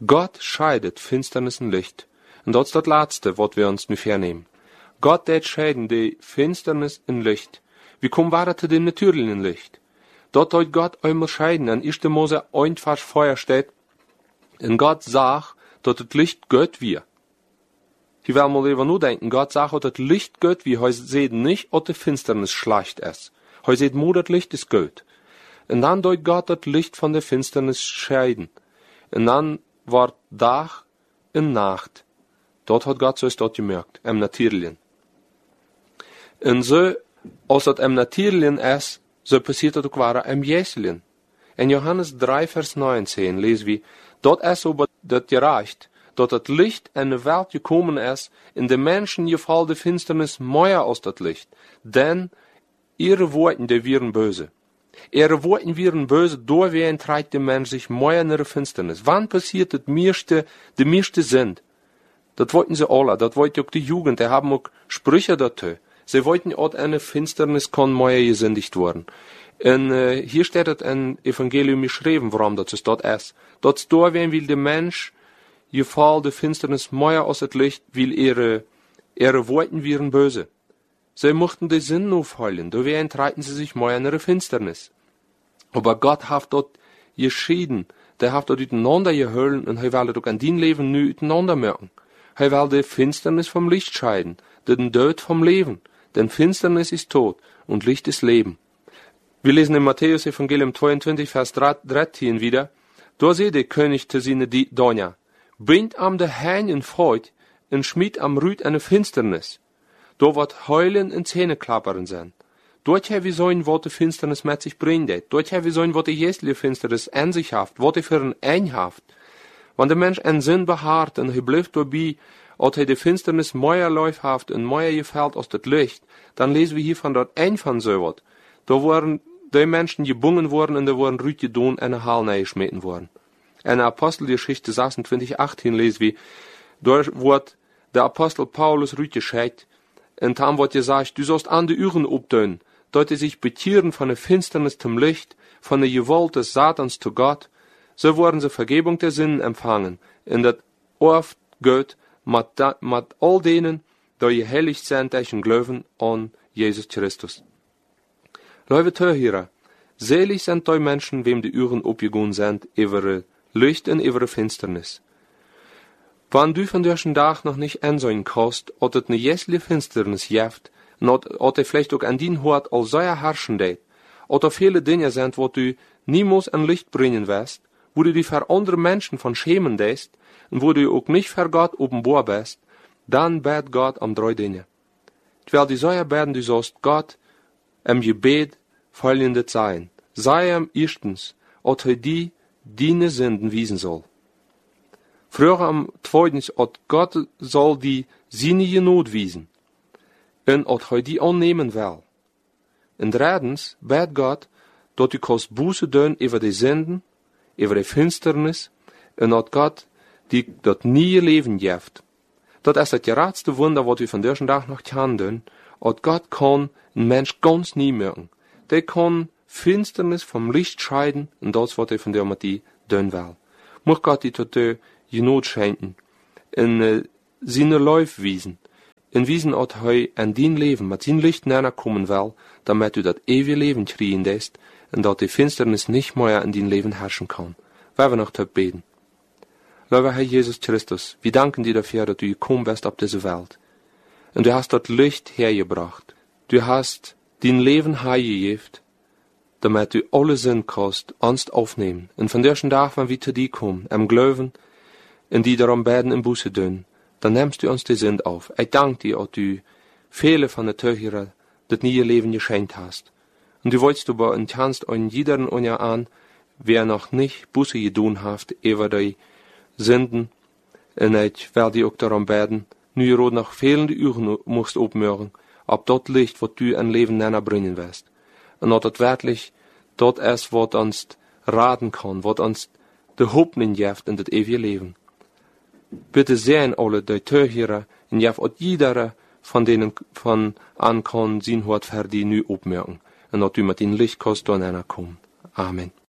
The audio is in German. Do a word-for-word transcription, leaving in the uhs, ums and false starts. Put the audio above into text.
Gott scheidet Finsternis en Licht. En dat is dat laatste wat we ons nu vernemen. Gott deed scheiden de Finsternis en Licht. Wie kommen wir zu dem natürlichen Licht? Dort deut Gott einmal scheiden, an erster Mose eins Vers vorher steht, en Gott sagt, dat het Licht Gott wir. Hier werden wir lieber nur denken, Gott sagt, dat het Licht Gott wir, heute seht nicht, ob die Finsternis schlecht ist. Heute seht nur, dat Licht ist Gott. En dann deut Gott dat Licht von der Finsternis scheiden. En dann war Tag en Nacht. Dort hat Gott so ist dort gemerkt, im Natürlichen. En so, als dat im Natürlichen ist, so passiert dat ook waar im Jeselien. In Johannes drei, Vers neunzehn lesen wir, dort ist aber dat gereicht, dat het Licht in de Welt gekommen ist, in de Menschen gefall de Finsternis mehr als dat Licht, denn ihre Worten, die wären böse. Ihre Worten wären böse, door wen treibt der Mensch sich mehr in der Finsternis. Wann passiert das meiste, die meiste sind? Das wollten sie alle, das wollte auch die Jugend, die haben auch Sprüche dazu. Sie wollten auch eine Finsternis kann mehr gesündigt worden. Und äh, hier steht es in Evangelium geschrieben, warum das dort ist. Dort door wen will der Mensch gefall de Finsternis mehr als het Licht, weil ihre, ihre Worten wären böse. Sie mochten die Sinn aufheulen, da wen treiten sie sich mehr in ihre Finsternis. Aber Gott hat dort geschieden, der hat dort miteinander gehüllen und er will auch an dein Leben nu miteinander merken. Er will die Finsternis vom Licht scheiden, den Tod vom Leben, denn Finsternis ist Tod und Licht ist Leben. Wir lesen in Matthäus Evangelium zweiundzwanzig, Vers dreizehn wieder, da seht der König zu seine Donja, bringt am de Hein in Freud und schmied am Rüd eine Finsternis. Da wird heulen und Zähneklappern sein. Dort haben wir sollen, was die Finsternis mit sich bringt. Dort haben wir sollen, was die jässliche Finsternis an sich haft, was die für ein Ein haft. Wenn der Mensch einen Sinn beharrt und er bleibt dabei, als er die Finsternis mehr läuft haft und mehr gefällt als das Licht, dann lesen wir hier von dort ein von so was. Da waren die Menschen gebungen worden und da waren Rüd gedun und eine Halle geschmeten worden. In der Apostelgeschichte sechsundzwanzig, achtzehn lesen wir, dort wird der Apostel Paulus Rüd gescheit, und dann wird gesagt, du sollst an die Uhren obtun, dort er sich betieren von der Finsternis zum Licht, von der Gewalt des Satans zu Gott, so werden sie Vergebung der Sünden empfangen, und das oft Gott mit, mit all denen, die geheiligt sind durch den Glauben an Jesus Christus. Liebe Zuhörer, selig sind die Menschen, wem die Uhren abgegangen sind, über Licht und über Finsternis. Wenn du von diesem Tag noch nicht ansehen kannst, ob es eine jässliche Finsternis gibt, und ob er vielleicht auch an den Hort als sehr herrschen deed, oder viele Dinge sind, wo du niemals an Licht bringen wirst, wo du dich für andere Menschen von schämen deest, und wo du auch nicht für Gott offenbar bist, dann bet Gott um drei Dinge. Terwijl die sehr beten, du sollst Gott im Gebet folgendes sein. Sei ihm erstens, ob er die deine Sünden wiesen soll. Früher am zweitens, ob Gott soll die seine Not wiesen. Und ob er die annehmen will. Und drittens, bet Gott, dat du kannst Buße tun über die Sünden, über die Finsternis, und ob Gott die dat nie Leben gibt. Dat ist das geradste Wunder, was wir von diesem Tag noch kann tun, ob Gott kann ein Mensch ganz nie merken. Der kann Finsternis vom Licht scheiden, und das, was er von der Matie tun will. Mag Gott die tot Genot schenken, in äh, seine Läuf wiesen, in wiesen, ob er an dein Leben mit sein Licht näher kommen will, damit du das ewige Leben kriegen lässt, und dass die Finsternis nicht mehr in dein Leben herrschen kann. Weil wir noch beten. Lieber Herr Jesus Christus, wir danken dir dafür, dass du gekommen bist auf diese Welt. Und du hast das Licht hergebracht. Du hast dein Leben hergegeben, damit du alle Sinn kannst, uns aufnehmen. Und von diesem Tag, wenn wir zu dir kommen, am Glauben, und die darum beten in Buße tun, dann nimmst du uns die Sinn auf. Ich danke dir, dass du viele von den Töchern das neue Leben geschenkt hast. Und du wolltest aber und kannst an jederen unter an, wer noch nicht Buße getan hat, über die Sünden, und ich werde dir auch darum beten, nu je noch fehlende Uhren musst opmeuren, ob dort Licht, wat du ein Leben näher bringen wirst. Und dass das wirklich dort ist, was uns raten kann, was uns die Hoffnung gibt in das ewige Leben. Bitte sehen alle die Zuhörer, und ja, auch jeder von denen von an kann, sein Hort für die nu opmerken, und dass du mit den Licht kannst, dann kommen. Amen.